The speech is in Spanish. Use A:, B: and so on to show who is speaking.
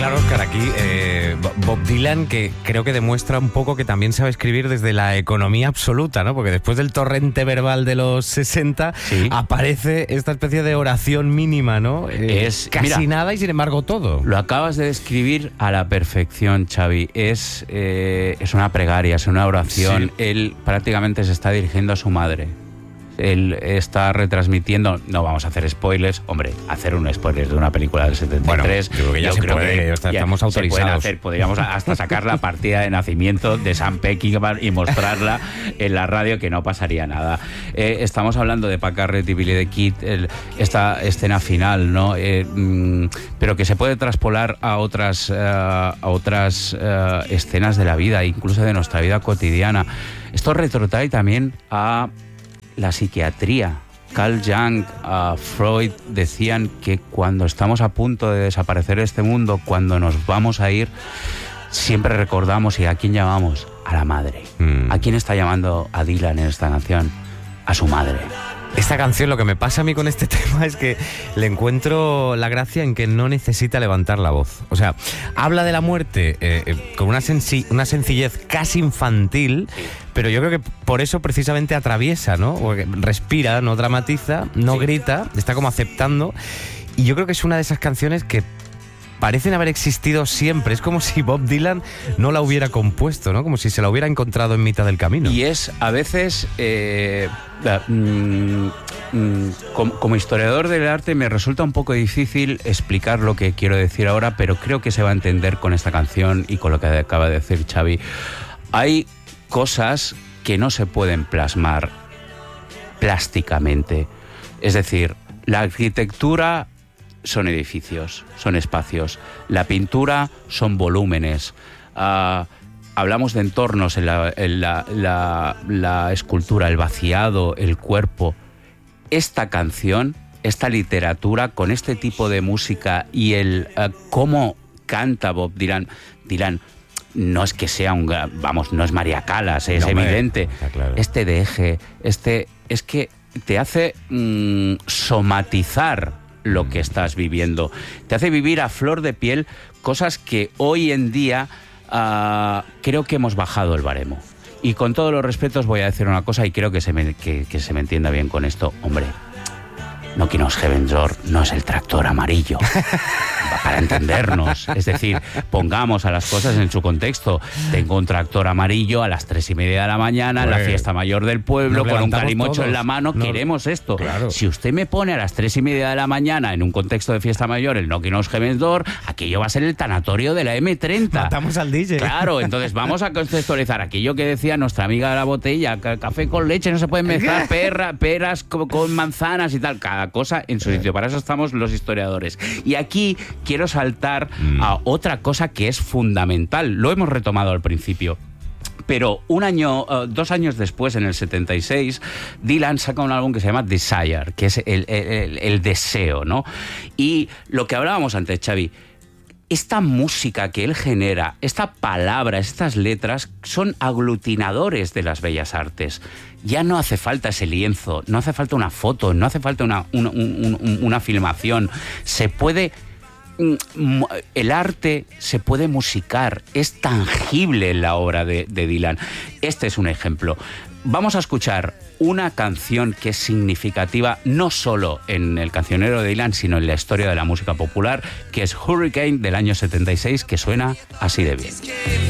A: claro, Óscar, aquí Bob Dylan, que creo que demuestra un poco que también sabe escribir desde la economía absoluta, ¿no? Porque después del torrente verbal de los 60
B: Sí.
A: aparece esta especie de oración mínima, ¿no? Casi
B: mira,
A: nada y sin embargo todo.
B: Lo acabas de describir a la perfección, Xavi. Es una plegaria, es una oración.
A: Sí.
B: Él prácticamente se está dirigiendo a su madre. Él está retransmitiendo, no vamos a hacer spoilers, hombre, hacer un spoiler de una película del 73,
A: bueno, yo creo que ya se puede, estamos autorizados.
B: Podríamos hasta sacar la partida de nacimiento de Sam Peckinpah y mostrarla en la radio, que no pasaría nada. Estamos hablando de Pat Garrett y Billy the Kid, esta escena final, ¿no? Pero que se puede traspolar a otras escenas de la vida, incluso de nuestra vida cotidiana. Esto retrotrae también a la psiquiatría. Carl Jung, Freud decían que cuando estamos a punto de desaparecer de este mundo, cuando nos vamos a ir, siempre recordamos, ¿y a quién llamamos? A la madre. ¿A quién está llamando a Dylan en esta canción? A su madre.
A: Esta canción, lo que me pasa a mí con este tema es que le encuentro la gracia en que no necesita levantar la voz. O sea, habla de la muerte con una sencillez casi infantil, pero yo creo que por eso precisamente atraviesa, ¿no? Porque respira, no dramatiza, no grita, está como aceptando. Y yo creo que es una de esas canciones que parecen haber existido siempre. Es como si Bob Dylan no la hubiera compuesto, ¿no? Como si se la hubiera encontrado en mitad del camino.
B: Y es, a veces, como historiador del arte, me resulta un poco difícil explicar lo que quiero decir ahora, pero creo que se va a entender con esta canción y con lo que acaba de decir Xavi. Hay cosas que no se pueden plasmar plásticamente. Es decir, la arquitectura son edificios, son espacios. La pintura son volúmenes. Hablamos de entornos en la escultura, el vaciado, el cuerpo. Esta canción, esta literatura, con este tipo de música y cómo canta Bob Dylan. Dylan no es que sea no es María Callas, es evidente.
A: Claro.
B: Este deje, es que te hace somatizar lo que estás viviendo. Te hace vivir a flor de piel cosas que hoy en día creo que hemos bajado el baremo. Y con todos los respetos voy a decir una cosa y creo que se me entienda bien con esto. Hombre, Knockin' on Heaven's Door no es el tractor amarillo. Para entendernos. Es decir, pongamos a las cosas en su contexto. Tengo un tractor amarillo a las 3:30 de la mañana, en la fiesta mayor del pueblo, con un calimocho en la mano. Queremos esto.
A: Claro.
B: Si usted me pone a las 3:30 de la mañana en un contexto de fiesta mayor el Knockin' on Heaven's Door, aquello va a ser el tanatorio de la M30.
A: Matamos al DJ.
B: Claro, entonces vamos a contextualizar aquello que decía nuestra amiga de la botella: café con leche, no se pueden mezclar peras con manzanas y tal. Cada cosa en su sitio. Para eso estamos los historiadores. Y aquí quiero saltar a otra cosa que es fundamental. Lo hemos retomado al principio. Pero 2 años después, en el 76, Dylan saca un álbum que se llama Desire, que es el deseo, ¿no? Y lo que hablábamos antes, Xavi, esta música que él genera, esta palabra, estas letras, son aglutinadores de las bellas artes. Ya no hace falta ese lienzo, no hace falta una foto, no hace falta una filmación. El arte se puede musicar, es tangible en la obra de Dylan. Este es un ejemplo. Vamos a escuchar una canción que es significativa no solo en el cancionero de Dylan, sino en la historia de la música popular, que es Hurricane del año 76, que suena así de bien.